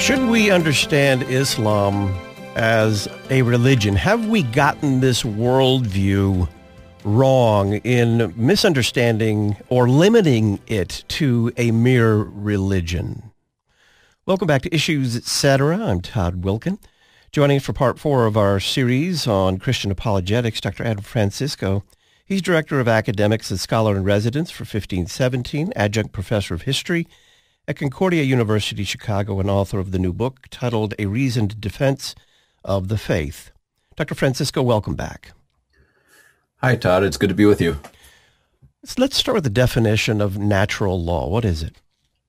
Should we understand Islam as a religion? Have we gotten this worldview wrong in misunderstanding or limiting it to a mere religion? Welcome back to Issues Etc. I'm Todd Wilkin. Joining us for part 4 of our series on Christian apologetics, Dr. Adam Francisco. He's Director of Academics and Scholar-in-Residence for 1517, Adjunct Professor of History at Concordia University, Chicago, and author of the new book titled A Reasoned Defense of the Faith. Dr. Francisco, welcome back. Hi, Todd. It's good to be with you. Let's start with the definition of natural law. What is it?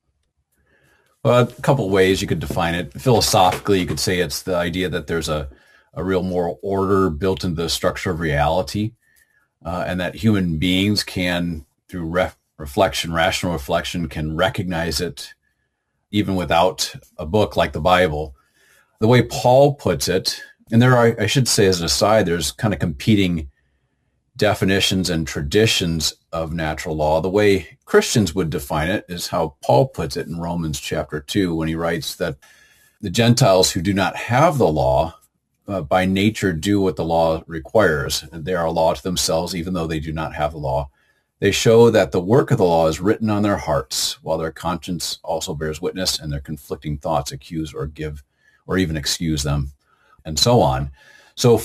Well, a couple ways you could define it. Philosophically, you could say it's the idea that there's a real moral order built into the structure of reality, and that human beings can, through rational reflection, can recognize it even without a book like the Bible. The way Paul puts it, and there are, I should say as an aside, there's kind of competing definitions and traditions of natural law. The way Christians would define it is how Paul puts it in Romans chapter 2 when he writes that the Gentiles who do not have the law by nature do what the law requires. They are a law to themselves even though they do not have the law. They show that the work of the law is written on their hearts, while their conscience also bears witness, and their conflicting thoughts accuse or give or even excuse them, and so on. So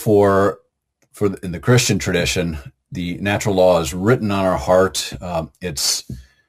in the Christian tradition, the natural law is written on our heart. It's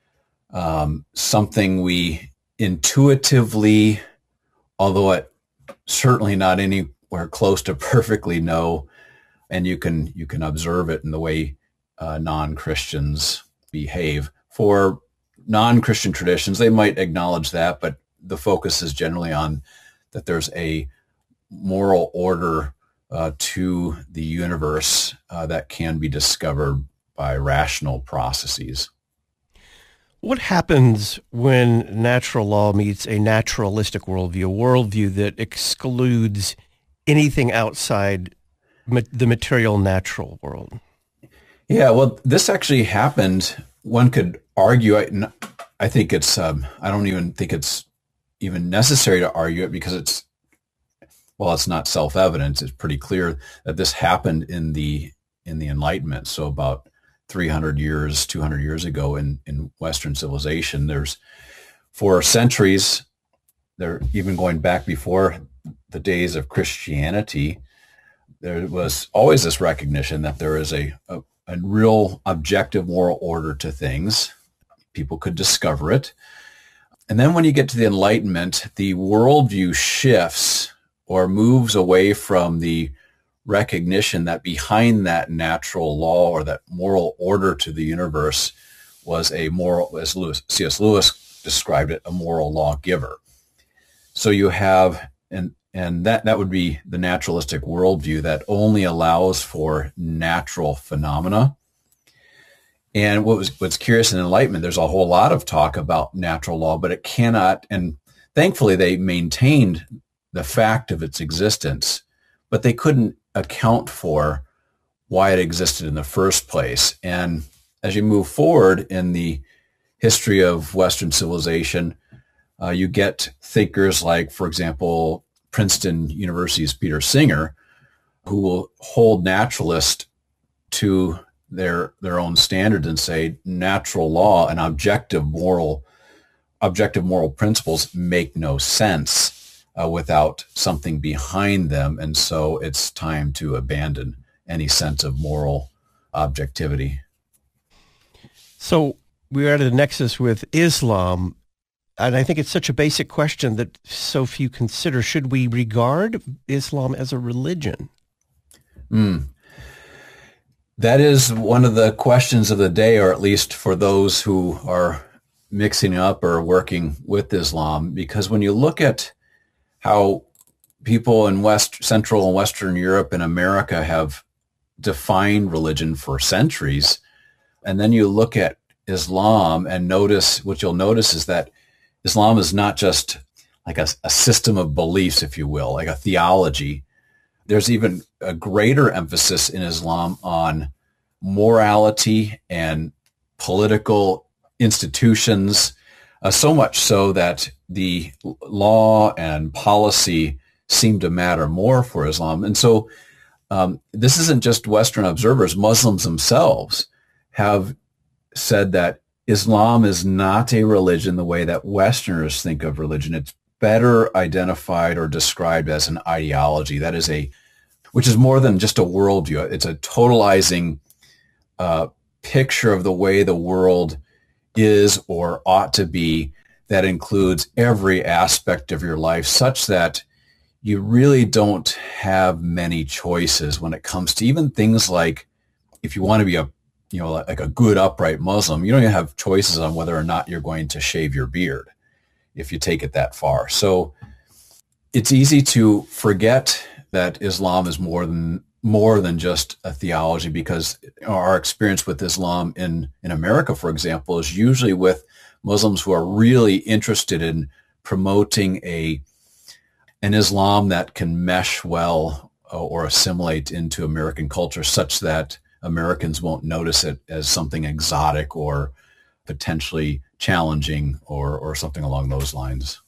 something we intuitively, although it certainly not anywhere close to perfectly know, and you can observe it in the way non-Christians behave. For non-Christian traditions, they might acknowledge that, but the focus is generally on that there's a moral order to the universe that can be discovered by rational processes. What happens when natural law meets a naturalistic worldview, a worldview that excludes anything outside the material natural world? Yeah, well, this actually happened. One could argue, I think it's, I don't even think it's even necessary to argue it because it's not self-evident. It's pretty clear that this happened in the Enlightenment. So about 200 years ago in Western civilization, for centuries, they're even going back before the days of Christianity, there was always this recognition that there is a real objective moral order to things. People could discover it. And then when you get to the Enlightenment, the worldview shifts or moves away from the recognition that behind that natural law or that moral order to the universe was a moral, as C.S. Lewis described it, a moral lawgiver. So you have, and that would be the naturalistic worldview that only allows for natural phenomena. And what's curious in Enlightenment, there's a whole lot of talk about natural law, but it cannot, and thankfully they maintained the fact of its existence, but they couldn't account for why it existed in the first place. And as you move forward in the history of Western civilization, you get thinkers like, for example, Princeton University's Peter Singer, who will hold naturalists to their own standards and say natural law and objective moral principles make no sense without something behind them, and so it's time to abandon any sense of moral objectivity. So we're at a nexus with Islam, and I think it's such a basic question that so few consider. Should we regard Islam as a religion? That is one of the questions of the day, or at least for those who are mixing up or working with Islam, because when you look at how people in Central and Western Europe and America have defined religion for centuries, and then you look at Islam and what you'll notice is that Islam is not just like a system of beliefs, if you will, like a theology. There's even a greater emphasis in Islam on morality and political institutions So much so that the law and policy seem to matter more for Islam. And so this isn't just Western observers. Muslims themselves have said that Islam is not a religion the way that Westerners think of religion. It's better identified or described as an ideology. That is which is more than just a worldview. It's a totalizing picture of the way the world is or ought to be that includes every aspect of your life, such that you really don't have many choices when it comes to even things like, if you want to be like a good upright Muslim, you don't even have choices on whether or not you're going to shave your beard if you take it that far. So it's easy to forget that Islam is more than just a theology, because our experience with Islam in America, for example, is usually with Muslims who are really interested in promoting an Islam that can mesh well or assimilate into American culture, such that Americans won't notice it as something exotic or potentially challenging or something along those lines.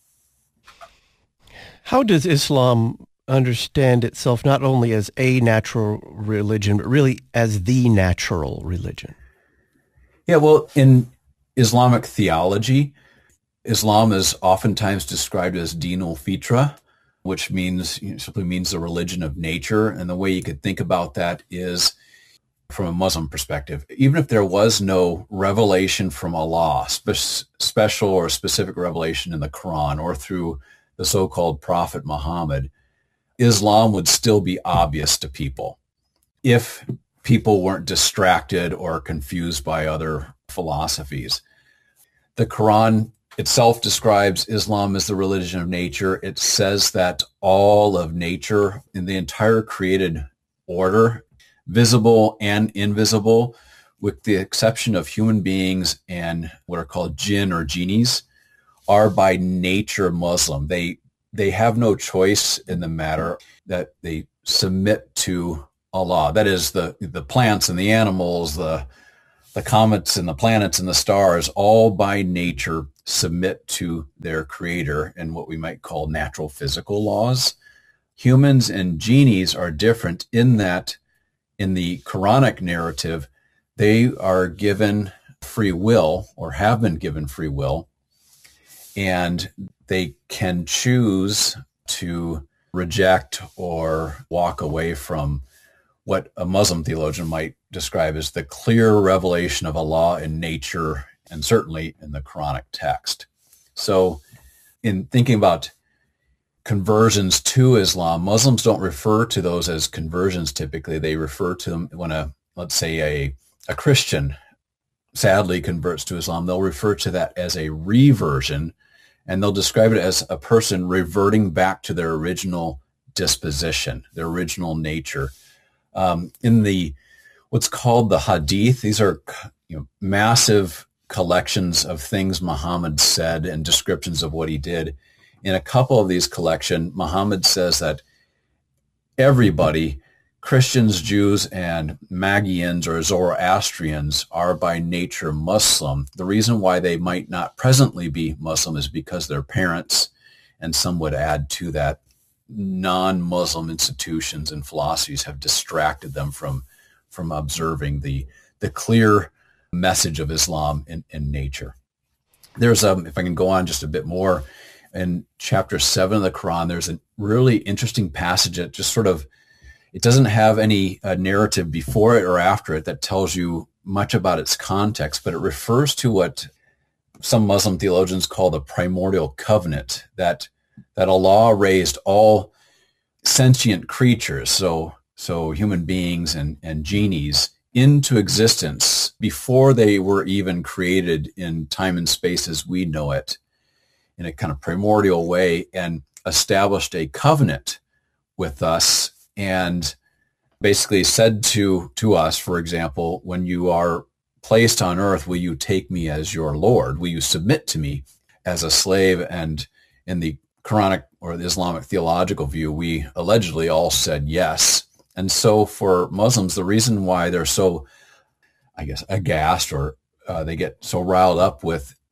How does Islam understand itself not only as a natural religion, but really as the natural religion? Yeah, well, in Islamic theology, Islam is oftentimes described as dinul fitra, which simply means the religion of nature. And the way you could think about that is, from a Muslim perspective, even if there was no revelation from Allah, special or specific revelation in the Quran or through the so-called Prophet Muhammad, Islam would still be obvious to people if people weren't distracted or confused by other philosophies. The Quran itself describes Islam as the religion of nature. It says that all of nature in the entire created order, visible and invisible, with the exception of human beings and what are called jinn or genies, are by nature Muslim. They have no choice in the matter, that they submit to Allah. That is, the plants and the animals, the comets and the planets and the stars, all by nature submit to their creator and what we might call natural physical laws. Humans and genies are different in that in the Quranic narrative, they are given free will or have been given free will, and they can choose to reject or walk away from what a Muslim theologian might describe as the clear revelation of Allah in nature and certainly in the Quranic text. So in thinking about conversions to Islam, Muslims don't refer to those as conversions typically. They refer to them when let's say a Christian sadly converts to Islam, they'll refer to that as a reversion, and they'll describe it as a person reverting back to their original disposition, their original nature. In what's called the Hadith, these are massive collections of things Muhammad said and descriptions of what he did. In a couple of these collections, Muhammad says that everybody, Christians, Jews, and Magians or Zoroastrians, are by nature Muslim. The reason why they might not presently be Muslim is because their parents, and some would add to that, non-Muslim institutions and philosophies have distracted them from observing the clear message of Islam in nature. There's if I can go on just a bit more, in chapter 7 of the Quran, there's a really interesting passage that just sort of, it doesn't have any narrative before it or after it that tells you much about its context, but it refers to what some Muslim theologians call the primordial covenant, that Allah raised all sentient creatures, so human beings and genies, into existence before they were even created in time and space as we know it, in a kind of primordial way, and established a covenant with us, and basically said to us, for example, when you are placed on earth, will you take me as your Lord? Will you submit to me as a slave? And in the Quranic or the Islamic theological view, we allegedly all said yes. And so for Muslims, the reason why they're so, I guess, aghast or they get so riled up with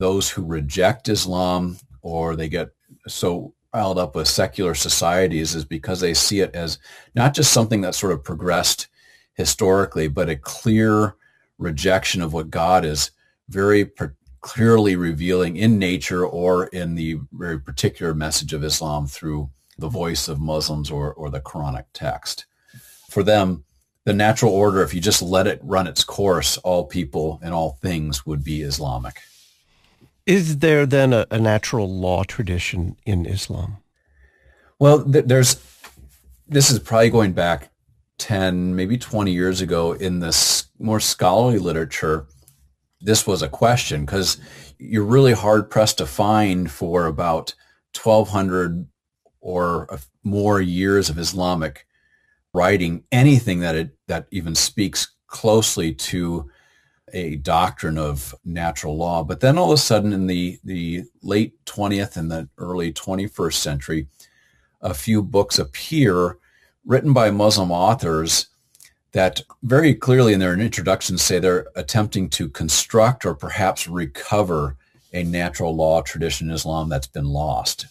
those who reject Islam or they get so riled up with secular societies is because they see it as not just something that sort of progressed historically, but a clear rejection of what God is very clearly revealing in nature or in the very particular message of Islam through the voice of Muslims or the Quranic text. For them, the natural order, if you just let it run its course, all people and all things would be Islamic. Is there then a natural law tradition in Islam? Well, this is probably going back 10, maybe 20 years ago in this more scholarly literature. This was a question because you're really hard pressed to find for about 1,200 or more years of Islamic writing anything that even speaks closely to a doctrine of natural law. But then all of a sudden in the late 20th and the early 21st century, a few books appear written by Muslim authors that very clearly in their introductions say they're attempting to construct or perhaps recover a natural law tradition in Islam that's been lost.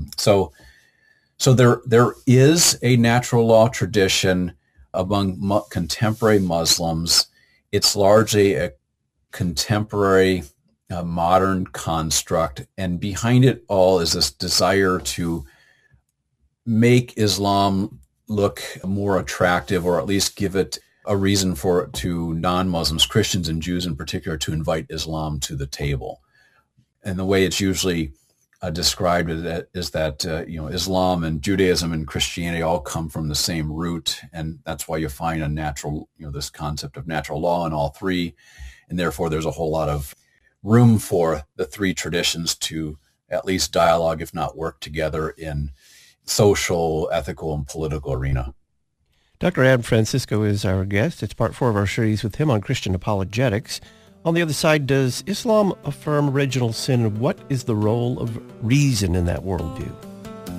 So there is a natural law tradition among contemporary Muslims. It's largely a contemporary modern construct, and behind it all is this desire to make Islam look more attractive, or at least give it a reason to non-Muslims, Christians and Jews in particular, to invite Islam to the table. And the way it's usually described is that Islam and Judaism and Christianity all come from the same root, and that's why you find a natural, this concept of natural law in all three, and therefore there's a whole lot of room for the three traditions to at least dialogue, if not work together in social, ethical, and political arena. Dr. Adam Francisco is our guest. It's part 4 of our series with him on Christian apologetics. On the other side, does Islam affirm original sin, and what is the role of reason in that worldview?